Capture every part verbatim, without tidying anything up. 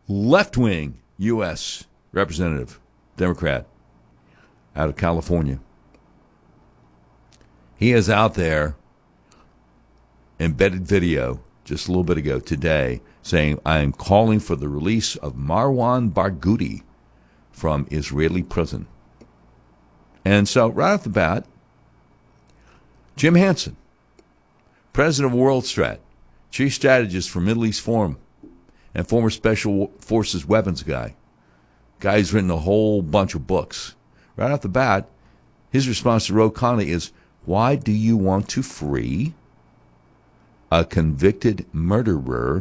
left-wing U S representative, Democrat, out of California. He is out there, embedded video just a little bit ago today, saying, I am calling for the release of Marwan Barghouti from Israeli prison. And so, right off the bat, Jim Hansen, president of WorldStrat, chief strategist for Middle East Forum, and former Special Forces weapons guy, guy who's written a whole bunch of books. Right off the bat, his response to Ro Khanna is, why do you want to free a convicted murderer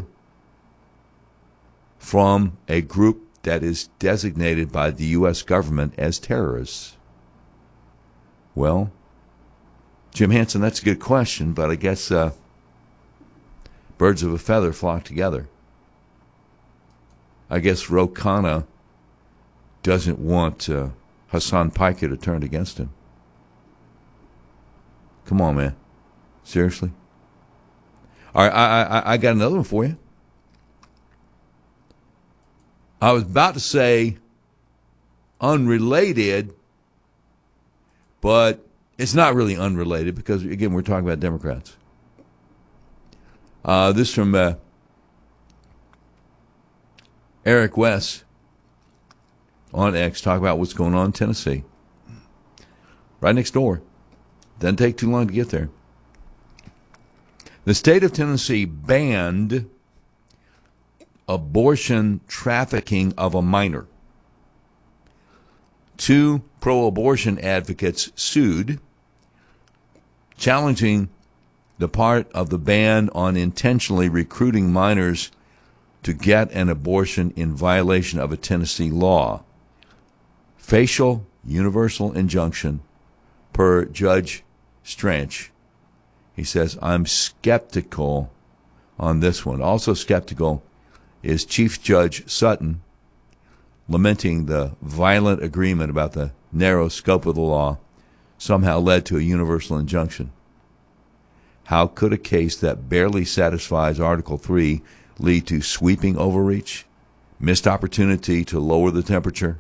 from a group that is designated by the U S government as terrorists? Well, Jim Hansen, that's a good question, but I guess uh, birds of a feather flock together. I guess Ro Khanna doesn't want uh, Hassan Piker to turn against him. Come on, man. Seriously? All right, I, I, I got another one for you. I was about to say unrelated, but it's not really unrelated because, again, we're talking about Democrats. Uh, this from uh, Eric West on X, talk about what's going on in Tennessee. Right next door. Doesn't take too long to get there. The state of Tennessee banned abortion trafficking of a minor. Two pro-abortion advocates sued, challenging the part of the ban on intentionally recruiting minors to get an abortion in violation of a Tennessee law. Facial universal injunction per Judge Stranch. He says, I'm skeptical on this one. Also skeptical is Chief Judge Sutton, lamenting the violent agreement about the narrow scope of the law somehow led to a universal injunction. How could a case that barely satisfies Article three lead to sweeping overreach, missed opportunity to lower the temperature?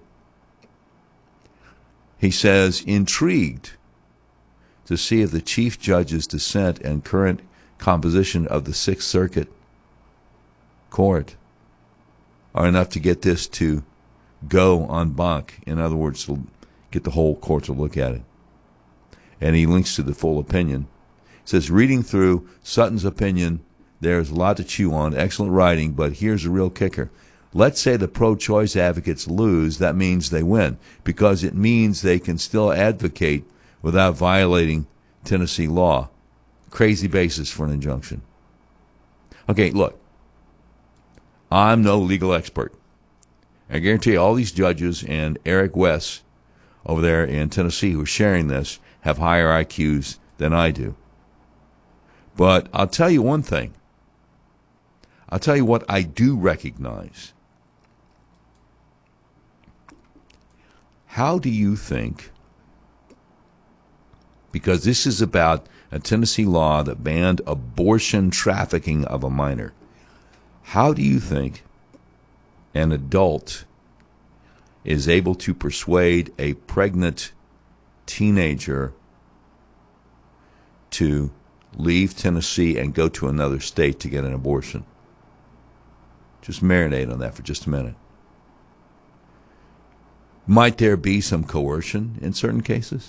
He says, intrigued to see if the Chief Judge's dissent and current composition of the Sixth Circuit Court are enough to get this to go en banc. In other words, get the whole court to look at it. And he links to the full opinion. He says, reading through Sutton's opinion, there's a lot to chew on. Excellent writing, but here's a real kicker. Let's say the pro-choice advocates lose. That means they win, because it means they can still advocate without violating Tennessee law. Crazy basis for an injunction. Okay, look. I'm no legal expert. I guarantee you all these judges and Eric West over there in Tennessee who are sharing this have higher I Qs than I do. But I'll tell you one thing. I'll tell you what I do recognize. How do you think, because this is about a Tennessee law that banned abortion trafficking of a minor, how do you think an adult is able to persuade a pregnant teenager to leave Tennessee and go to another state to get an abortion? Just marinate on that for just a minute. Might there be some coercion in certain cases?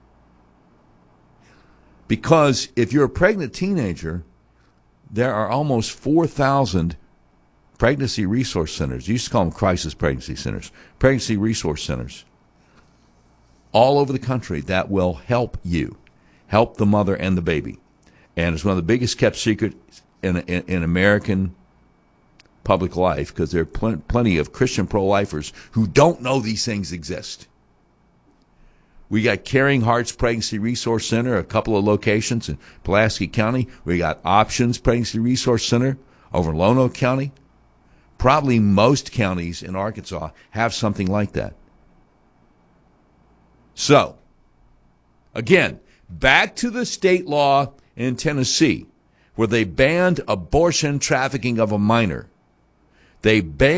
Because if you're a pregnant teenager, there are almost four thousand pregnancy resource centers. You used to call them crisis pregnancy centers. Pregnancy resource centers all over the country that will help you, help the mother and the baby. And it's one of the biggest kept secrets in, in, in American public life, because there are pl- plenty of Christian pro-lifers who don't know these things exist. We got Caring Hearts Pregnancy Resource Center, a couple of locations in Pulaski County. We got Options Pregnancy Resource Center over in Lonoke County. Probably most counties in Arkansas have something like that. So, again, back to the state law in Tennessee, where they banned abortion trafficking of a minor. They banned